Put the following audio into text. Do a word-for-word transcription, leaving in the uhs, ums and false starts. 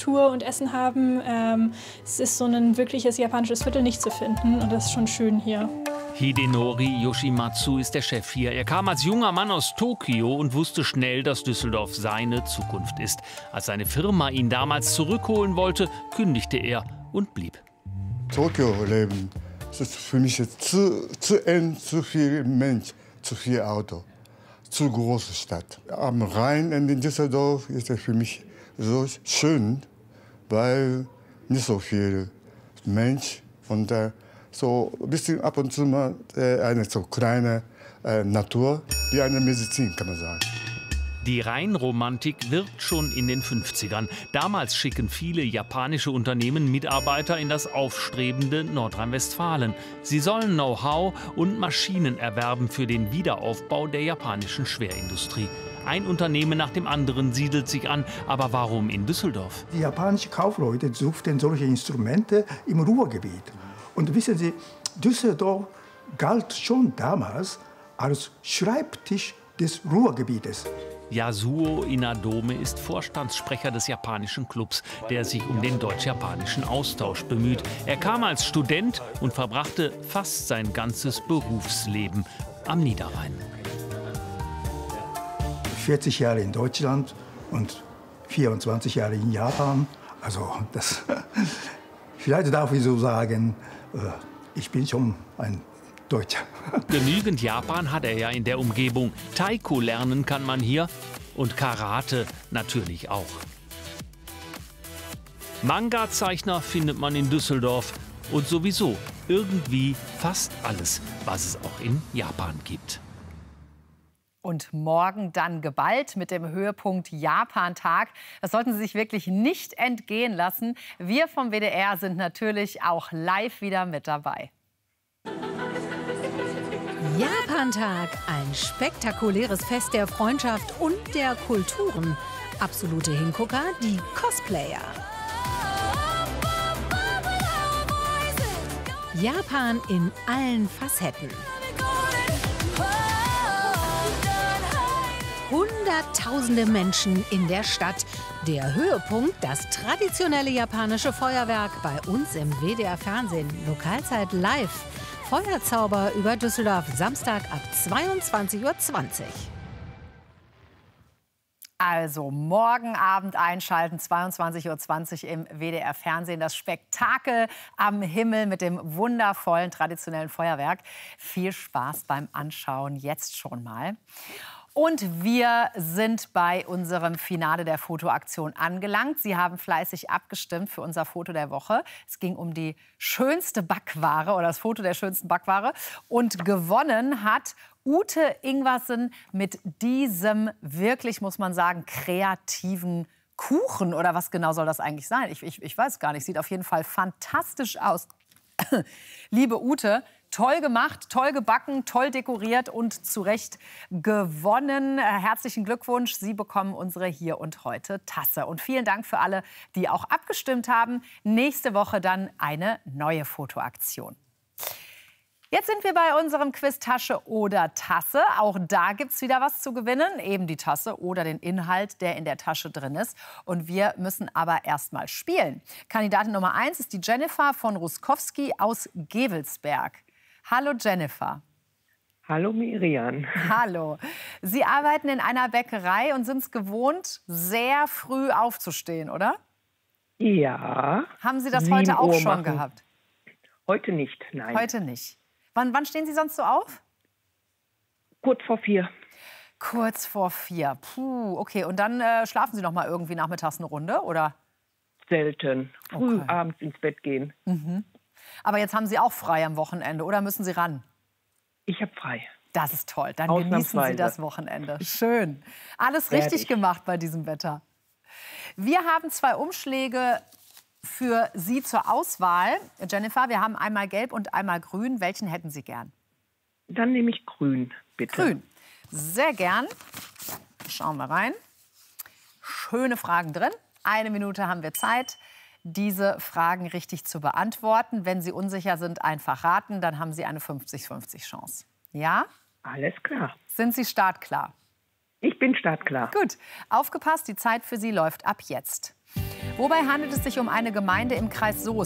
Kultur und Essen haben. Ähm, es ist so ein wirkliches japanisches Viertel nicht zu finden und das ist schon schön hier. Hidenori Yoshimatsu ist der Chef hier. Er kam als junger Mann aus Tokio und wusste schnell, dass Düsseldorf seine Zukunft ist. Als seine Firma ihn damals zurückholen wollte, kündigte er und blieb. Tokio leben, das ist für mich zu, zu eng, zu viel Mensch, zu viel Auto, zu große Stadt. Am Rhein in Düsseldorf ist es für mich so schön, weil nicht so viel Mensch von der so ein bisschen ab und zu mal äh, eine so kleine äh, Natur, wie eine Medizin, kann man sagen. Die Rheinromantik wirkt schon in den fünfzigern. Damals schicken viele japanische Unternehmen Mitarbeiter in das aufstrebende Nordrhein-Westfalen. Sie sollen Know-how und Maschinen erwerben für den Wiederaufbau der japanischen Schwerindustrie. Ein Unternehmen nach dem anderen siedelt sich an. Aber warum in Düsseldorf? Die japanischen Kaufleute suchten solche Instrumente im Ruhrgebiet. Und wissen Sie, Düsseldorf galt schon damals als Schreibtisch des Ruhrgebietes. Yasuo Inadome ist Vorstandssprecher des japanischen Clubs, der sich um den deutsch-japanischen Austausch bemüht. Er kam als Student und verbrachte fast sein ganzes Berufsleben am Niederrhein. vierzig Jahre in Deutschland und vierundzwanzig Jahre in Japan. Also das, vielleicht darf ich so sagen, ich bin schon ein Deutscher. Genügend Japan hat er ja in der Umgebung. Taiko lernen kann man hier und Karate natürlich auch. Manga-Zeichner findet man in Düsseldorf und sowieso irgendwie fast alles, was es auch in Japan gibt. Und morgen dann geballt mit dem Höhepunkt Japan-Tag. Das sollten Sie sich wirklich nicht entgehen lassen. Wir vom W D R sind natürlich auch live wieder mit dabei. Japan-Tag, ein spektakuläres Fest der Freundschaft und der Kulturen. Absolute Hingucker, die Cosplayer. Japan in allen Facetten. Hunderttausende Menschen in der Stadt. Der Höhepunkt, das traditionelle japanische Feuerwerk bei uns im W D R-Fernsehen. Lokalzeit live. Feuerzauber über Düsseldorf, Samstag ab zweiundzwanzig Uhr zwanzig. Also morgen Abend einschalten, zweiundzwanzig Uhr zwanzig im W D R-Fernsehen. Das Spektakel am Himmel mit dem wundervollen traditionellen Feuerwerk. Viel Spaß beim Anschauen jetzt schon mal. Und wir sind bei unserem Finale der Fotoaktion angelangt. Sie haben fleißig abgestimmt für unser Foto der Woche. Es ging um die schönste Backware oder das Foto der schönsten Backware. Und gewonnen hat Ute Ingwersen mit diesem wirklich, muss man sagen, kreativen Kuchen. Oder was genau soll das eigentlich sein? Ich, ich, ich weiß gar nicht. Sieht auf jeden Fall fantastisch aus. Liebe Ute, toll gemacht, toll gebacken, toll dekoriert und zu Recht gewonnen. Herzlichen Glückwunsch, Sie bekommen unsere Hier und Heute Tasse. Und vielen Dank für alle, die auch abgestimmt haben. Nächste Woche dann eine neue Fotoaktion. Jetzt sind wir bei unserem Quiz Tasche oder Tasse. Auch da gibt es wieder was zu gewinnen, eben die Tasse oder den Inhalt, der in der Tasche drin ist. Und wir müssen aber erst mal spielen. Kandidatin Nummer eins ist die Jennifer von Ruskowski aus Gevelsberg. Hallo Jennifer. Hallo Miriam. Hallo. Sie arbeiten in einer Bäckerei und sind es gewohnt, sehr früh aufzustehen, oder? Ja. Haben Sie das heute auch schon machen. gehabt? Heute nicht, nein. Heute nicht. Wann, wann stehen Sie sonst so auf? Kurz vor vier. Kurz vor vier. Puh, okay. Und dann äh, schlafen Sie noch mal irgendwie nachmittags eine Runde, oder? Selten. Früh Okay. abends ins Bett gehen. Mhm. Aber jetzt haben Sie auch frei am Wochenende, oder müssen Sie ran? Ich habe frei. Das ist toll. Dann genießen Sie das Wochenende. Schön. Alles richtig Fertig. gemacht bei diesem Wetter. Wir haben zwei Umschläge für Sie zur Auswahl. Jennifer, wir haben einmal gelb und einmal grün. Welchen hätten Sie gern? Dann nehme ich grün, bitte. Grün. Sehr gern. Schauen wir rein. Schöne Fragen drin. Eine Minute haben wir Zeit, diese Fragen richtig zu beantworten. Wenn Sie unsicher sind, einfach raten. Dann haben Sie eine fünfzig fünfzig Chance. Ja? Alles klar. Sind Sie startklar? Ich bin startklar. Gut, aufgepasst, die Zeit für Sie läuft ab jetzt. Wobei handelt es sich um eine Gemeinde im Kreis Soest?